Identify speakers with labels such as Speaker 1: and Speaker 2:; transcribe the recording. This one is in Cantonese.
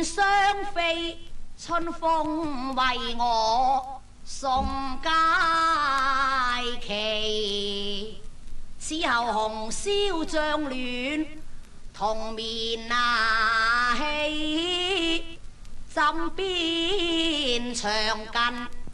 Speaker 1: 雙飛，春風為我送佳期。此後紅消帳暖，同眠起，枕邊長近